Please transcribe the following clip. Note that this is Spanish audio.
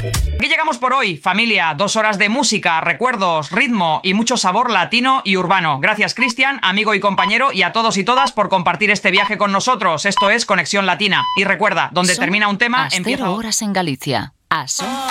Aquí llegamos por hoy, familia. 2 horas de música, recuerdos, ritmo y mucho sabor latino y urbano. Gracias, Cristian, amigo y compañero, y a todos y todas por compartir este viaje con nosotros. Esto es Conexión Latina. Y recuerda, donde termina un tema, empieza... Horas en Galicia.